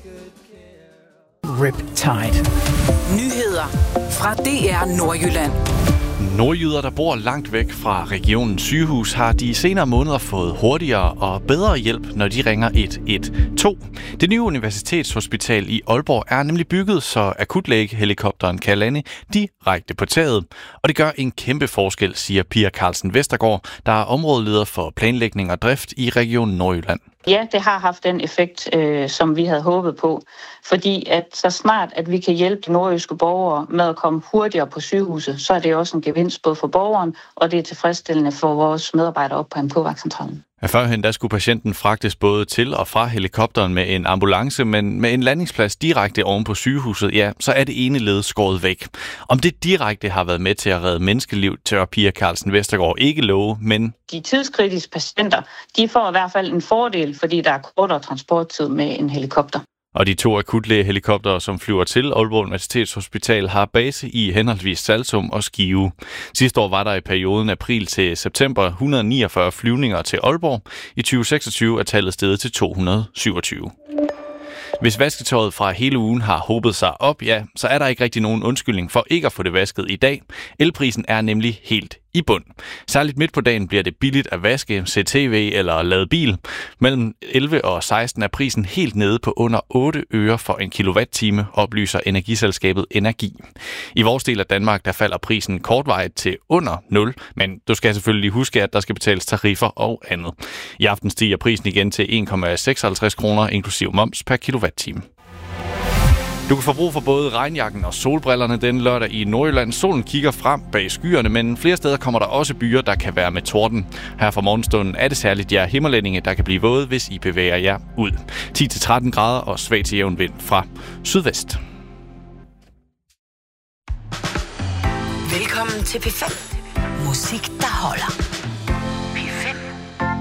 Riptide. Nyheder fra DR Nordjylland. Nordjyder, der bor langt væk fra regionens sygehus, har de senere måneder fået hurtigere og bedre hjælp, når de ringer 112. Det nye universitetshospital i Aalborg er nemlig bygget, så akutlægehelikopteren kan lande direkte på taget. Og det gør en kæmpe forskel, siger Pia Carlsen Vestergaard, der er områdeleder for planlægning og drift i Region Nordjylland. Ja, det har haft den effekt, som vi havde håbet på. Fordi at så snart, at vi kan hjælpe de nordjyske borgere med at komme hurtigere på sygehuset, så er det også en gevinst både for borgeren, og det er tilfredsstillende for vores medarbejdere op på AMK-vagtcentralen. Førhen der skulle patienten fragtes både til og fra helikopteren med en ambulance, men med en landingsplads direkte oven på sygehuset, ja, så er det ene led skåret væk. Om det direkte har været med til at redde menneskeliv, tør Pia Carlsen Vestergaard ikke love, men De tidskritiske patienter, de får i hvert fald en fordel, fordi der er kortere transporttid med en helikopter. Og de 2 akutlægehelikoptere, som flyver til Aalborg Universitetshospital, har base i henholdsvis Saltum og Skive. Sidste år var der i perioden april til september 149 flyvninger til Aalborg. I 2026 er tallet steget til 227. Hvis vasketøjet fra hele ugen har hobet sig op, ja, så er der ikke rigtig nogen undskyldning for ikke at få det vasket i dag. Elprisen er nemlig helt i bund. Særligt midt på dagen bliver det billigt at vaske, se tv eller lade bil. Mellem 11 og 16 er prisen helt nede på under 8 øre for en kilowatt-time, oplyser energiselskabet Energi. I vores del af Danmark, der falder prisen kortvarigt til under 0, men du skal selvfølgelig huske, at der skal betales tariffer og andet. I aften stiger prisen igen til 1,56 kroner inklusiv moms per kilowatt-time. Du kan få brug for både regnjakken og solbrillerne den lørdag i Nordjylland. Solen kigger frem bag skyerne, men flere steder kommer der også byer, der kan være med torden. Her fra morgenstunden er det særligt jer himmerlændinge, der kan blive våde, hvis I bevæger jer ud. 10-13 grader og svag til jævn vind fra sydvest. Velkommen til P5. Musik, der holder.